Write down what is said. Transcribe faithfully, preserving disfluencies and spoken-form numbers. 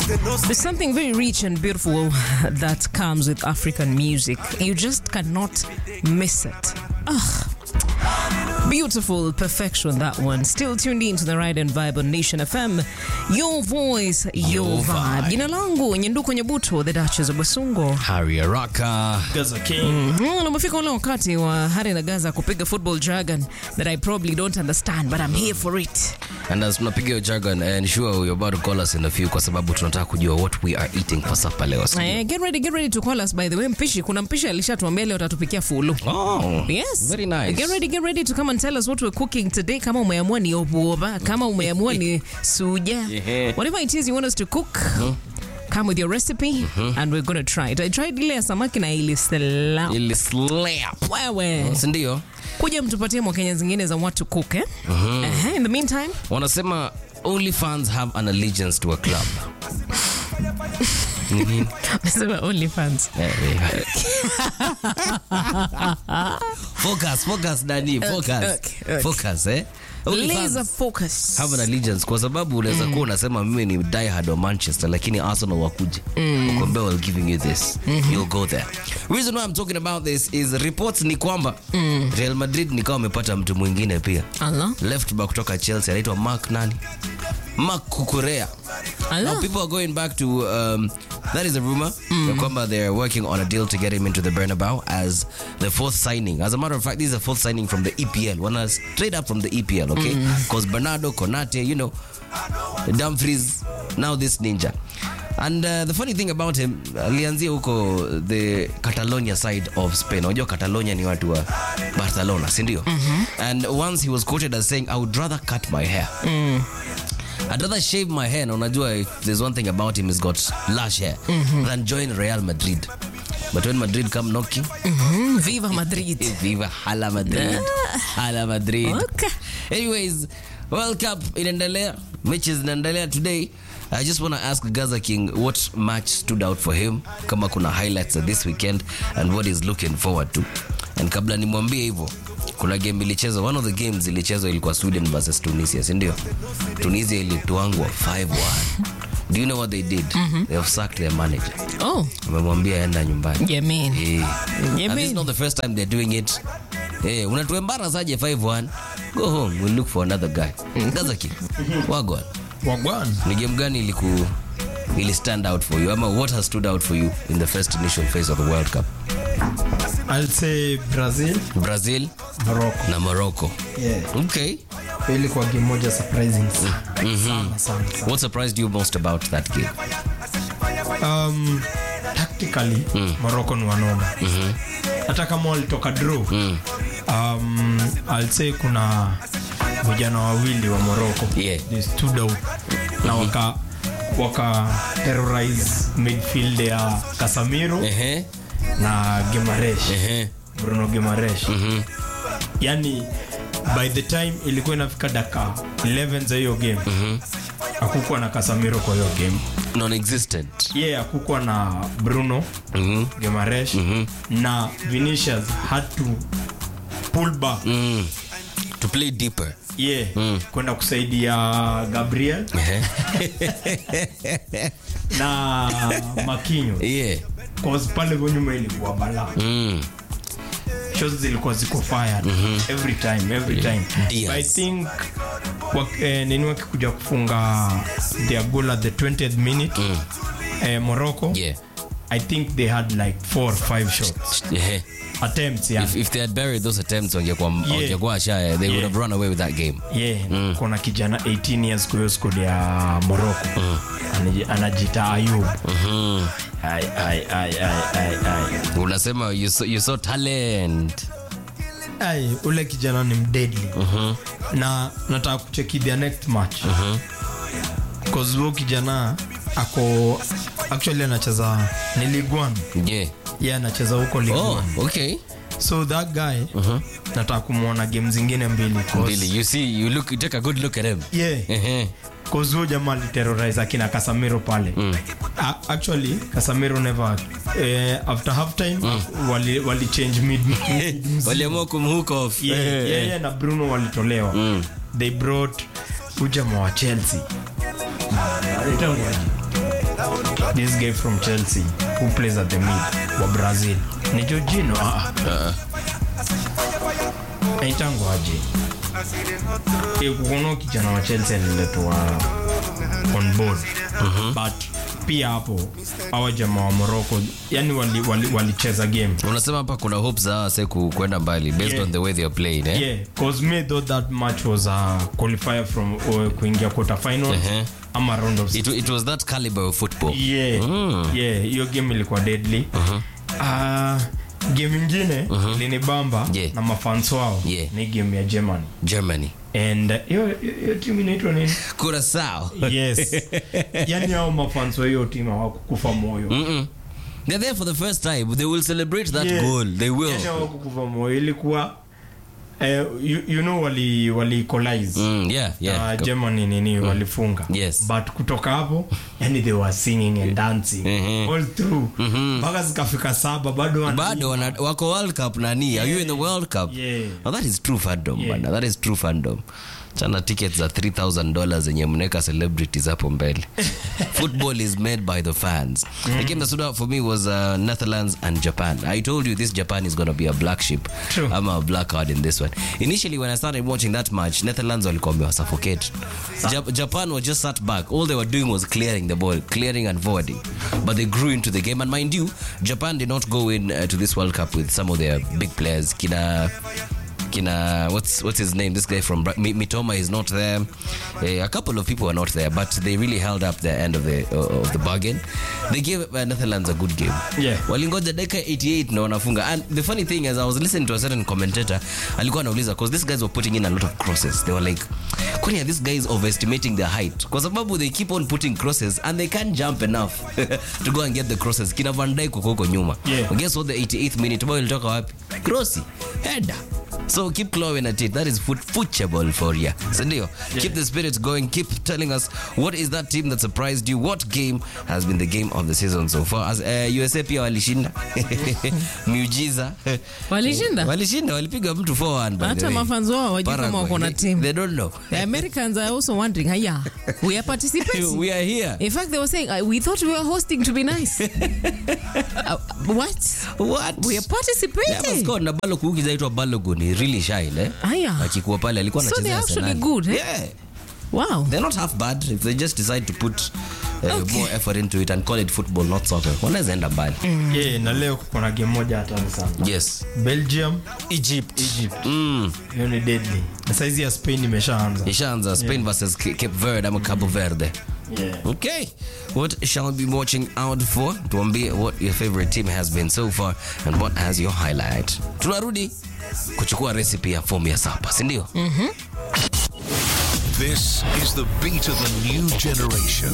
There's something very rich and beautiful that comes with African music. You just cannot miss it. Ugh. Beautiful perfection, that one. Still tuned in to the Ride and Vibe on Nation F M. Your voice, your, your vibe. vibe. Jina langu Nyenduko Nyabuto, the Duchess of Basungo. Harry Araka, Gaza King. Mm-hmm. Numefika ule wakati wa Harry na Gaza kupiga football jargon that I probably don't understand, but I'm here for it. And as tunapiga your jargon, and sure you're about to call us in a few kwa sababu tunataka kujua what we are eating for supper leo. Eh, get ready, get ready to call us, by the way. Mpishi, kuna mpishi alishatuambia leo atatupikia fulu. Oh, yes. Very nice. Get ready, get ready to come and tell us what we're cooking today. Kama umeamua ni obuoba, kama umeamua ni suja. Yeah. Whatever it is you want us to cook, mm-hmm. come with your recipe, mm-hmm. and we're going to try it. I tried ile ya samaki na ili slap. Ili slap. Wewe. Sindio? Kuja mtupatie mwakenya zingine za what to cook, eh? Mm-hmm. Uh-huh. In the meantime, wanasema only fans have an allegiance to a club. Nasema only fans. Focus, focus Dani, focus. Okay, okay. Focus, eh? Only Laser fans focus. have an allegiance kwa sababu unaweza kuwa unasema mimi ni die hard wa Manchester lakini Arsenal wakuje. Mm. Ukombe will giving you this. Mm-hmm. You'll go there. Reason why I'm talking about this is reports ni kwamba mm. Real Madrid ni kama wamepata mtu mwingine pia. Allah. Left back kutoka Chelsea anaitwa Mark nani? Mark Cucurella. Allah. Now people are going back to um, that is a rumor. Mm. Kwamba they're working on a deal to get him into the Bernabeu as the fourth signing. As a matter of fact, this is a fourth signing from the E P L. One is straight up from the E P L, okay? Because mm. Bernardo, Konate, you know, Dumfries, now this ninja. And uh, the funny thing about him, alianzia huko the Catalonia side of Spain. Unajua Catalonia ni watu wa Barcelona, si ndio? Mm-hmm. And once he was quoted as saying, I would rather cut my hair. Mm. I'd rather shave my hair. Na unajua if there's one thing about him, he's got lush hair, mm-hmm. than join Real Madrid. But when Madrid come knocking, mm-hmm. Viva Madrid. Viva Hala Madrid. Hala Madrid. Okay. Anyways, World Cup inaendelea. Matches inaendelea today. I just want to ask Gaza King what match stood out for him, kama kuna highlights of this weekend, and what he's looking forward to. And kabla nimwambie hivyo, kuna game ilichezwa, one of the games ilichezwa ilikuwa Sweden versus Tunisia, si ndio? Tunisia ilituangwa five one. Do you know what they did? Mm-hmm. They have sacked their manager. Oh. Wamemwambia aenda nyumbani. Yeah, man. Yeah. Yeah, and this is not the first time they're doing it. Hey, unatuembarrass aje five one. Go home, we'll look for another guy. Gaza King. Wagwan. Wagwan. Ni game gani iliku ili stand out for you? Ama what has stood out for you in the first initial phase of the World Cup? I'll say Brazil. Brazil. Morocco. Na Morocco. Yeah. Okay. Ili kwa game moja surprising sana. Mm-hmm. Sana, sana, sana. What surprised you most about that game? Um, tactically, mm. Morocco ni wanoma. Mm-hmm. Hata kama walitoka draw. Mm. Um, I'll say kuna vijana wawili wa Morocco. Yeah. They stood out. Mm-hmm. Na waka waka terrorize midfield ya Casemiro. Uh-huh. Na Guimaraes. Uh-huh. Bruno Guimaraes. Mm-hmm. Yani by the time ilikuwa inafika dakika eleven za hiyo game, mm-hmm. hakukuwa na Casemiro kwa hiyo game, non-existent. yeah, hakukuwa na Bruno, mm-hmm. Guimaraes, mm-hmm. na Vinicius had to pull back, mm. to play deeper, yeah, mm. kwenda kusaidia Gabriel, uh-huh. na Marquinhos, yeah, cause pale nyuma ilikuwa bala, mm. shows zilikuwa ziko fired, mm-hmm. every time every time. Yes. I think wak, eh, nini wakikuja kufunga their goal at the twentieth minute, mm. eh, Morocco, yeah, I think they had like four or five shots, yeah, attempts, yeah. If, if they had buried those attempts wangekuwa wangekuwa shaya, they yeah. would have run away with that game. Yeah, mm. kuna kijana eighteen years kwa squad ya Morocco, mm. anajita Ayub, mhm, ai ai ai ai ai, unasema you saw, you saw talent. Ai, ule kijana ni mdeadly, mhm, na nataka kucheki the next match, mhm, cause huyo kijana ako actually anacheza ni Ligue one, yeah, yeah, anacheza huko Ligue one. Oh, okay. So that guy, uh-huh. nataka kumuona game zingine mbili. Mbili. You see, you look, you take a good look at him. Yeah. Uh-huh. Cause huyo jamaa aliterrorize akina Casemiro pale. Mm. Uh, actually, Casemiro never, uh, after half time, mm. wali, wali change mid. Waliamua kumhook off. Yeah, yeah, yeah, yeah, na Bruno walitolewa. Mm. They brought huyo jamaa wa Chelsea. this guy from Chelsea who plays at the mid wa Brazil ni Jorginho ah uh-uh. Aitango aje e kuono kijana wa Chelsea aliletwa on board mm-hmm. but pia hapo hawa jamaa wa Morocco yani wali walicheza wali game. Unasema hapa kuna hopes za sasa kwenda mbali based yeah. on the way they are playing eh? Yeah, cause me thought that match was a qualifier from uh, kuingia quarter final uh-huh. ama round of it, it was that caliber of football. Yeah. Mm. Yeah, hiyo game ilikuwa deadly. Uh-huh. Uh, game nyingine uh-huh. linibamba yeah. na mafans wao yeah. ni game ya Germany. Germany. And hiyo hiyo team inaitwa nini? Curaçao. Yes. Yani hao mafans wa hiyo team hawakukufa moyo. Mm. They're there for the first time. They will celebrate that yeah. goal. They will. Yani hawakukufa moyo. Ilikuwa Uh, you, you know wali wali equalize mm, yeah yeah uh, Germany nini mm. walifunga yes. but kutoka hapo yani they were singing and dancing mm-hmm. all through mpaka mm-hmm. zikafika saba bado bado wako World Cup nani yeah. Are you in the World Cup? Yeah. Oh, that is true fandom yeah. Bana. That is true fandom. Chana tickets za three thousand dollars zenye mneka celebrities hapo mbele. Football is made by the fans. Mm. The game that stood out for me was uh, Netherlands and Japan. I told you this Japan is going to be a black sheep. True. I'm a black card in this one. Initially when I started watching that match, Netherlands walikuwa wamewa suffocate. Ja- Japan was just sat back. All they were doing was clearing the ball, clearing and forwarding. But they grew into the game. And mind you, Japan did not go in uh, to this World Cup with some of their big players. Kina... Kina, what's what's his name? This guy from Bra- Mitoma is not there. Uh, a couple of people are not there, but they really held up the end of the uh, of the bargain. They gave uh, Netherlands a good game. Yeah. Walingoja dakika eighty-eight na wanafunga. And the funny thing is, I was listening to a certain commentator. Alikuwa anauliza because these guys were putting in a lot of crosses. They were like, "Kwani these guys overestimating their height?" Kwa sababu they keep on putting crosses and they can't jump enough to go and get the crosses. Kina Van Dijk huko nyuma. Yeah. Guess what? The eighty-eighth minute, ball ilitoka wapi? Crossi, header. So keep clawing at it. That is foot football for you. Sindio? Yeah. Keep the spirits going. Keep telling us what is that team that surprised you. What game has been the game of the season so far? As uh, U S A pia walishinda. Miujiza. Walishinda? Walishinda. Walipiga mtu four one by the way. Hata mafans wao wajui kama wako na team. They don't know. The Americans are also wondering, "Hiya, we are participating. We are here." In fact, they were saying, uh, "We thought we were hosting to be nice." uh, what? What? We are participating. Yeah, na Balogun kizaitwa Balogun ni really shy eh. Aya. Akikuwa pale alikuwa anacheza sana. So they're actually Arsenal. good, eh? Yeah. Wow. They're not half bad if they just decide to put uh, Okay. more effort into it and call it football, not soccer. Wanaweza enda mbali. Mm. Yeah, na leo kuna game moja hatari sana. Yes. Belgium, Egypt. Egypt. Mm. Hiyo ni deadly. Na saizi ya Spain imeshaanza. Ishaanza Spain yeah. versus Cape Verde ama Cabo Verde. Yeah. Okay. What shall we be watching out for? Tuambie what your favorite team has been so far and what has your highlight. Tunarudi kuchukua recipe ya fomu ya sapa, si ndio? Mhm. This is the beat of the new generation.